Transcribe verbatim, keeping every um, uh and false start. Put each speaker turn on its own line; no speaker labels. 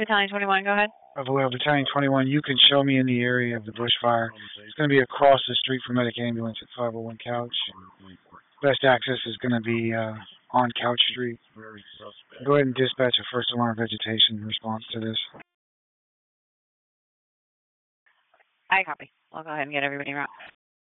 Battalion twenty-one, go ahead.
Bravo Whale, Battalion twenty-one, you can show me in the area of the bushfire. It's going to be across the street from Medic Ambulance at five oh one Couch. Best access is going to be uh, on Couch Street. Go ahead and dispatch a first alarm vegetation response to this.
I copy. I'll go ahead and get everybody around.